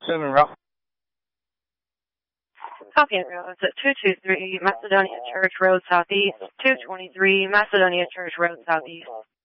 7 Rock. Copy and roads at 223 Macedonia Church Road Southeast, 223 Macedonia Church Road Southeast.